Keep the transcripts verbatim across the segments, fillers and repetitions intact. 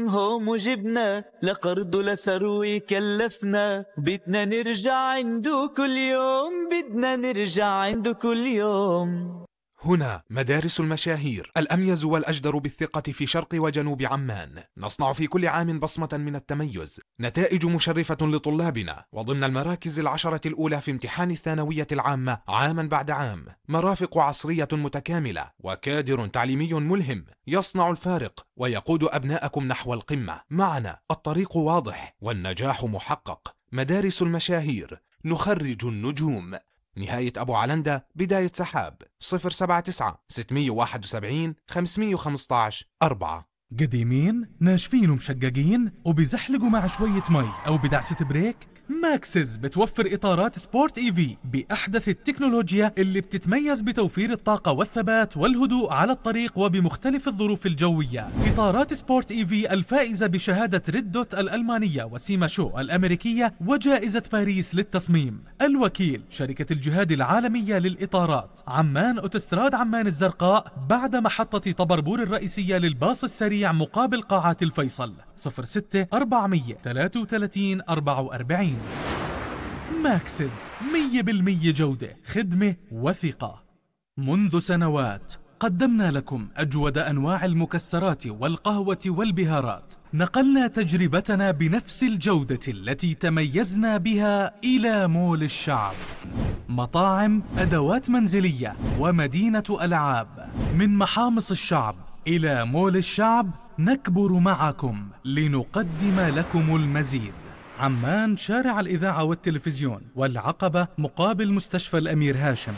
هوم وجبنا لقرض لثروي كلفنا، بدنا نرجع عنده كل يوم، بدنا نرجع عنده كل يوم. هنا مدارس المشاهير، الأميز والأجدر بالثقة في شرق وجنوب عمان. نصنع في كل عام بصمة من التميز، نتائج مشرفة لطلابنا، وضمن المراكز العشرة الأولى في امتحان الثانوية العامة عاما بعد عام. مرافق عصرية متكاملة وكادر تعليمي ملهم يصنع الفارق ويقود أبناءكم نحو القمة. معنا الطريق واضح والنجاح محقق. مدارس المشاهير، نخرج النجوم. نهاية أبو علندة، بداية سحاب. صفر سبعة تسعة ستمية وواحد وسبعين خمسمية وخمستاش أربعة. قديمين ناشفين ومشققين وبيزحلقوا مع شوية مي أو بدعسة بريك؟ ماكسز بتوفر إطارات سبورت إي في بأحدث التكنولوجيا اللي بتتميز بتوفير الطاقة والثبات والهدوء على الطريق وبمختلف الظروف الجوية. إطارات سبورت إي في الفائزة بشهادة ريد دوت الألمانية وسيما شو الأمريكية وجائزة باريس للتصميم. الوكيل شركة الجهاد العالمية للإطارات، عمان أوتوستراد عمان الزرقاء بعد محطة طبربور الرئيسية للباص السريع مقابل قاعات الفيصل. صفر ستة أربعمية ثلاثة وثلاثين أربعة وأربعين. ماكسز، مية بالمية جودة، خدمة وثقة. منذ سنوات قدمنا لكم أجود أنواع المكسرات والقهوة والبهارات. نقلنا تجربتنا بنفس الجودة التي تميزنا بها إلى مول الشعب. مطاعم، أدوات منزلية ومدينة ألعاب. من محامص الشعب إلى مول الشعب، نكبر معكم لنقدم لكم المزيد. عمان، شارع الإذاعة والتلفزيون والعقبة مقابل مستشفى الأمير هاشم.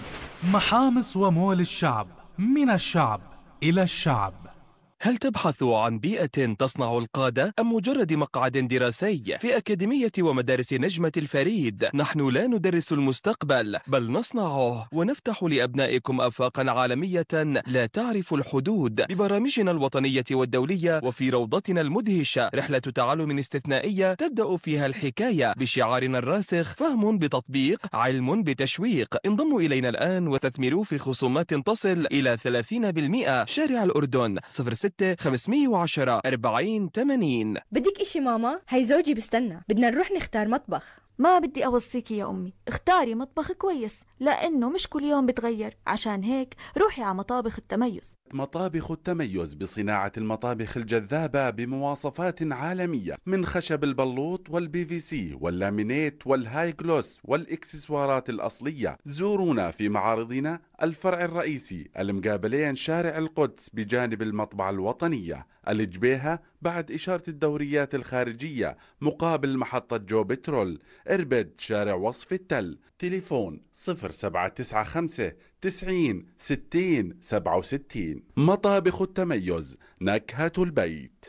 محامص ومول الشعب، من الشعب إلى الشعب. هل تبحث عن بيئة تصنع القادة أم مجرد مقعد دراسي؟ في أكاديمية ومدارس نجمة الفريد نحن لا ندرس المستقبل بل نصنعه، ونفتح لأبنائكم آفاقا عالمية لا تعرف الحدود ببرامجنا الوطنية والدولية. وفي روضتنا المدهشة رحلة تعلم استثنائية تبدأ فيها الحكاية بشعارنا الراسخ: فهم بتطبيق، علم بتشويق. انضموا إلينا الآن واستثمروا في خصومات تصل إلى ثلاثين بالمئة. شارع الأردن صفر ستة خمسمية وعشرة أربعين ثمانين. بدك إشي ماما؟ هي زوجي بستنى، بدنا نروح نختار مطبخ. ما بدي أوصيكي يا أمي، اختاري مطبخ كويس لأنه مش كل يوم بتغير. عشان هيك روحي على مطابخ التميز. مطابخ التميز بصناعة المطابخ الجذابة بمواصفات عالمية، من خشب البلوط والبي في سي واللامينيت والهاي جلوس والإكسسوارات الأصلية. زورونا في معارضنا الفرع الرئيسي المقابلين شارع القدس بجانب المطبعة الوطنية، الجبيهة بعد إشارة الدوريات الخارجية مقابل محطة جو بترول. إربد شارع وصف التل. تليفون صفر سبعة تسعة خمسة تسعين ستين سبعة وستين. مطابخ التميز، نكهة البيت.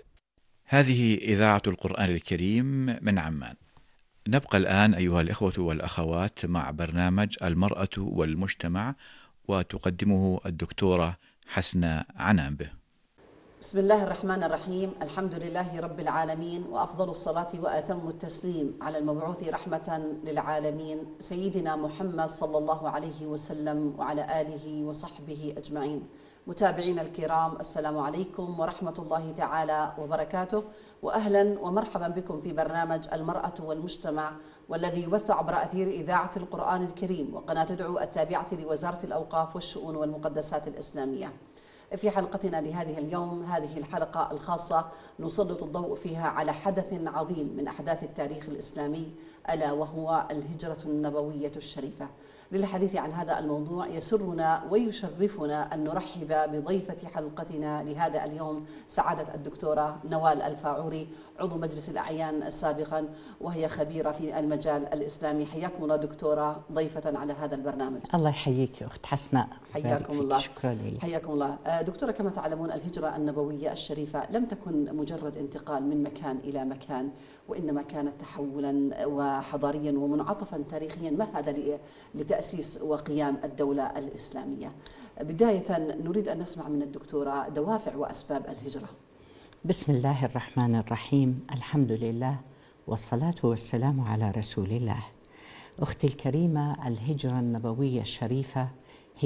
هذه إذاعة القرآن الكريم من عمان. نبقى الآن أيها الإخوة والأخوات مع برنامج المرأة والمجتمع، وتقدمه الدكتورة حسنة عنانبه. بسم الله الرحمن الرحيم. الحمد لله رب العالمين، وأفضل الصلاة وأتم التسليم على المبعوث رحمة للعالمين سيدنا محمد صلى الله عليه وسلم وعلى آله وصحبه أجمعين. متابعين الكرام، السلام عليكم ورحمة الله تعالى وبركاته، وأهلا ومرحبا بكم في برنامج المرأة والمجتمع، والذي يبث عبر أثير إذاعة القرآن الكريم وقناة تدعو التابعة لوزارة الأوقاف والشؤون والمقدسات الإسلامية. في حلقتنا لهذه اليوم، هذه الحلقة الخاصة نسلط الضوء فيها على حدث عظيم من أحداث التاريخ الإسلامي، ألا وهو الهجرة النبوية الشريفة. للحديث عن هذا الموضوع يسرنا ويشرفنا أن نرحب بضيفة حلقتنا لهذا اليوم سعادة الدكتورة نوال الفاعوري، عضو مجلس الأعيان سابقا وهي خبيرة في المجال الإسلامي. حياكم الله دكتورة ضيفة على هذا البرنامج. الله يحييك أخت حسناء. حياكم الله. شكرا لك. حياكم الله دكتورة. كما تعلمون الهجرة النبوية الشريفة لم تكن مجرد انتقال من مكان إلى مكان، وإنما كانت تحولا وحضاريا ومنعطفا تاريخيا مهدا لتأسيس وقيام الدولة الإسلامية. بداية نريد أن نسمع من الدكتورة دوافع وأسباب الهجرة. بسم الله الرحمن الرحيم، الحمد لله والصلاة والسلام على رسول الله. أختي الكريمة، الهجرة النبوية الشريفة